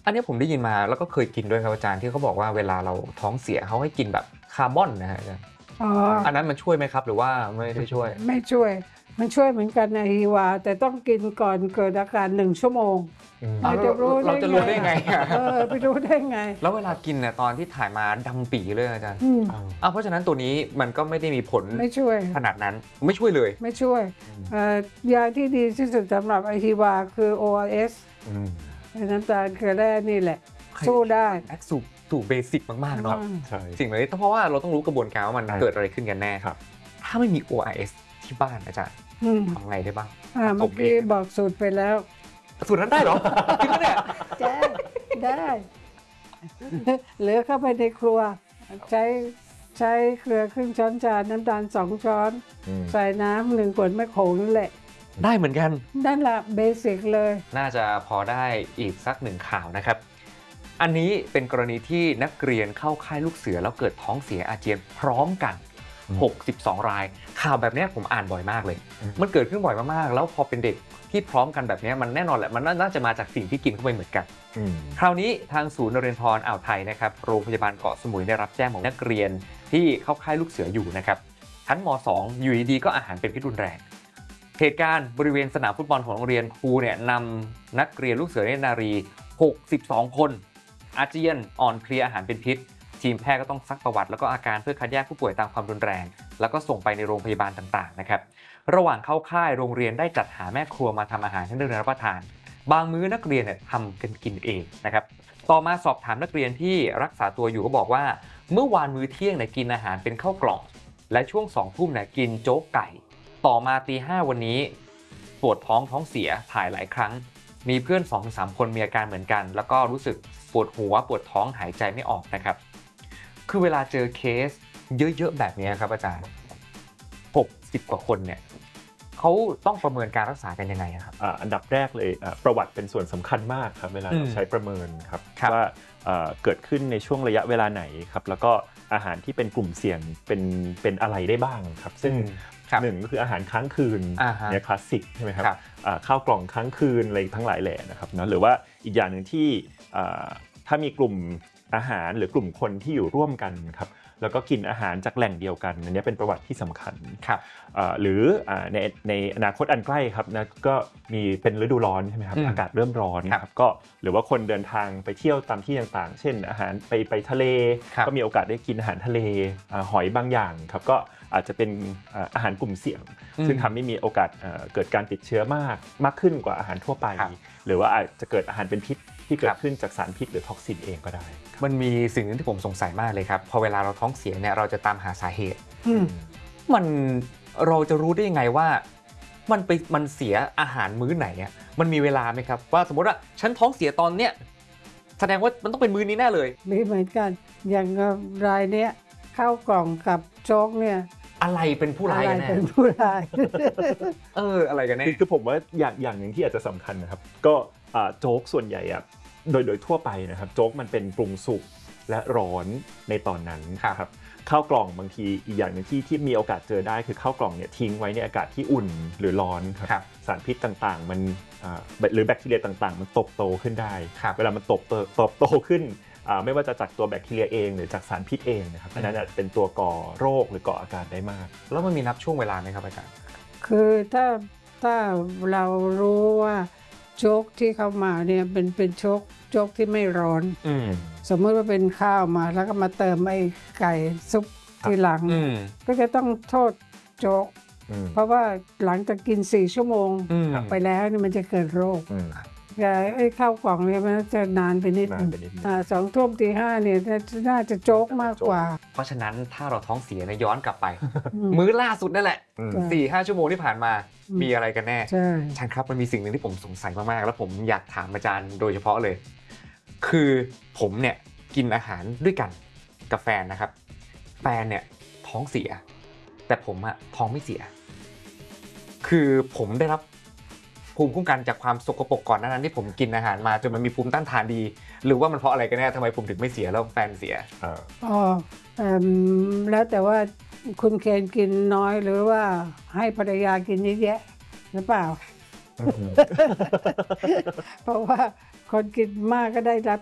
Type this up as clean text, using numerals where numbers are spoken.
อันนี้ผมได้ยินมาแล้วก็เคยกินด้วยครับอาจารย์ที่เขาบอกว่าเวลาเราท้องเสียเขาให้กินแบบคาร์บอนนะฮะอาจารย์อ๋ออันนั้นมันช่วยไหมครับหรือว่าไม่ได้ช่วยไม่ช่วยมันช่วยเหมือนกันในฮีวาแต่ต้องกินก่อนเกิดอาการ1 ชั่วโมงเราจะรู้เราจะรู้ได้ไงไปรู้ได้ไงแล้วเวลากินเนี่ยตอนที่ถ่ายมาดำปีเลยอาจารย์เพราะฉะนั้นตัวนี้มันก็ไม่ได้มีผลไม่ช่วยขนาดนั้นไม่ช่วยเลยไม่ช่วยยาที่ดีที่สุดสำหรับไอฮีวาคือ ORS น้ำตาลเกลือแร่นี่แหละสู้ได้แอคสู่เบสิกมากๆเนาะสิ่งเหล่านี้เพราะว่าเราต้องรู้กระบวนการว่ามันเกิดอะไรขึ้นกันแน่ถ้าไม่มี ORS ที่บ้านอาจารย์ทำไงได้บ้างเมื่อกี้บอกสูตรไปแล้วสูตรนั้นได้หรอจริงปะเนี่ยได้เหลือเข้าไปในครัวใช้เกลือครึ่งช้อนชาน้ำตาล2 ช้อนใส่น้ำ1 ขวดแม่โขงนั่นแหละได้เหมือนกันนั่นแหละเบสิกเลยน่าจะพอได้อีกสัก1 ข่าวนะครับอันนี้เป็นกรณีที่นักเรียนเข้าค่ายลูกเสือแล้วเกิดท้องเสียอาเจียนพร้อมกัน62 รายข่าวแบบนี้ผมอ่านบ่อยมากเลยมันเกิดขึ้นบ่อยมากๆแล้วพอเป็นเด็กที่พร้อมกันแบบนี้มันแน่นอนแหละมันน่าจะมาจากสิ่งที่กินเข้าไปเหมือนกันคราวนี้ทางศูนย์นเรนทรอ่าวไทยนะครับโรงพยาบาลเกาะสมุยได้รับแจ้งของนักเรียนที่เข้าค่ายลูกเสืออยู่นะครับชั้นม.2 อยู่ดีๆก็อาหารเป็นพิษรุนแรงเหตุการณ์บริเวณสนามฟุตบอลของโรงเรียนครูเนี่ยนำนักเรียนลูกเสือเนตรนารี62 คนอาเจียนอ่อนเพลียอาหารเป็นพิษทีมแพทย์ก็ต้องซักประวัติแล้วก็อาการเพื่อคัดแยกผู้ป่วยตามความรุนแรงแล้วก็ส่งไปในโรงพยาบาลต่างๆนะครับระหว่างเข้าค่ายโรงเรียนได้จัดหาแม่ครัวมาทำอาหารให้นักเรียนรับประทานบางมื้อนักเรียนเนี่ยทำกันกินเองนะครับต่อมาสอบถามนักเรียนที่รักษาตัวอยู่ก็บอกว่าเมื่อวานมื้อเที่ยงเนี่ยกินอาหารเป็นข้าวกล่องและช่วง2 ทุ่มเนี่ยกินโจ๊กไก่ต่อมาตี 5วันนี้ปวดท้องเสียถ่ายหลายครั้งมีเพื่อน 2-3 คนมีอาการเหมือนกันแล้วก็รู้สึกปวดหัวปวดท้องหายใจไม่ออกนะครับคือเวลาเจอเคสเยอะๆแบบนี้ครับอาจารย์60 กว่าคนเนี่ยเขาต้องประเมินการรักษากันยังไงครับอันดับแรกเลยประวัติเป็นส่วนสำคัญมากครับเวลาเราใช้ประเมินครับว่าเกิดขึ้นในช่วงระยะเวลาไหนครับแล้วก็อาหารที่เป็นกลุ่มเสี่ยงเป็นอะไรได้บ้างครับซึ่งหนึ่งก็คืออาหารค้างคืนเนี่ยคลาสสิกใช่ไหมครับข้าวกล่องค้างคืนอะไรทั้งหลายแหล่นะครับนะหรือว่าอีกอย่างหนึ่งที่ถ้ามีกลุ่มอาหารหรือกลุ่มคนที่อยู่ร่วมกันครับแล้วก็กินอาหารจากแหล่งเดียวกันอันนี้เป็นประวัติที่สำคัญหรือในอนาคตอันใกล้ครับนะก็มีเป็นฤดูร้อนใช่ไหมครับอากาศเริ่มร้อนครับก็หรือว่าคนเดินทางไปเที่ยวตามที่ต่างๆเช่นอาหารไปทะเลก็มีโอกาสได้กินอาหารทะเลหอยบางอย่างครับก็อาจจะเป็นอาหารกลุ่มเสี่ยงซึ่งทำให้มีโอกาสเกิดการติดเชื้อมากขึ้นกว่าอาหารทั่วไปหรือว่าอาจจะเกิดอาหารเป็นพิษที่เกิดขึ้นจากสารพิษหรือท็อกซินเองก็ได้มันมีสิ่งนึงที่ผมสงสัยมากเลยครับพอเวลาเราท้องเสียเนี่ยเราจะตามหาสาเหตุเราจะรู้ได้ยังไงว่ามันเสียอาหารมื้อไหนอ่ะมันมีเวลาไหมครับว่าสมมติว่าฉันท้องเสียตอนเนี้ยแสดงว่ามันต้องเป็นมื้อนี้แน่เลยมีเหมือนกันอย่างรายเนี้ยข้าวกล่องกับโจ๊กเนี่ยอะไรเป็นผู้ร้ายกันแน่เป็นผู้ร้ายอะไรกันแน่คือผมว่าอย่างหนึ่งที่อาจจะสำคัญนะครับก็โจ๊กส่วนใหญ่อะโดยทั่วไปนะครับโจ๊กมันเป็นปรุงสุกและร้อนในตอนนั้นครับข้าวกล่องบางทีอีกอย่างนึงที่มีโอกาสเจอได้คือข้าวกล่องเนี่ยทิ้งไว้ในอากาศที่อุ่นหรือร้อนครับสารพิษต่างๆมันหรือแบคทีเรียต่างๆมันโตขึ้นได้เวลามันโตขึ้นไม่ว่าจะจากตัวแบคทีเรียเองหรือจากสารพิษเองนะครับอันนั้นเป็นตัวก่อโรคหรือก่ออาการได้มากแล้วมันมีนับช่วงเวลาไหมครับอาจารย์คือถ้าเรารู้ว่าโจ๊กที่เข้ามาเนี่ยเป็นโจ๊กที่ไม่ร้อนสมมติว่าเป็นข้าวมาแล้วก็มาเติมไอ้ไก่ซุปทีหลังก็จะต้องโทษโจ๊กเพราะว่าหลังจากกิน4 ชั่วโมงไปแล้วนี่มันจะเกิดโรคแต่ไอ้ข้าวกล่องเนี่ยมันจะนานไปนิด2 ทุ่มตี 5เนี่ยน่าจะโจ๊กมากกว่าเพราะฉะนั้นถ้าเราท้องเสียเนี่ยย้อนกลับไปมื้อล่าสุดนั่นแหละ 4-5 ชั่วโมงที่ผ่านมามีอะไรกันแน่อาจารย์ครับมันมีสิ่งหนึ่งที่ผมสงสัยมากๆแล้วผมอยากถามอาจารย์โดยเฉพาะเลยคือผมเนี่ยกินอาหารด้วยกันกับแฟนนะครับแฟนเนี่ยท้องเสียแต่ผมอะท้องไม่เสียคือผมได้รับภูมิคุ้มกันจากความสกปรกก่อนนั้นที่ผมกินอาหารมาจนมันมีภูมิต้านทานดีหรือว่ามันเพราะอะไรกันแน่ทำไมผมถึงไม่เสียแล้วแฟนเสียแล้วแต่ว่าคุณเคนกินน้อยหรือว่าให้ภรรยากินเยอะแยะหรือเปล่า เพราะว่าคนกินมากก็ได้รับ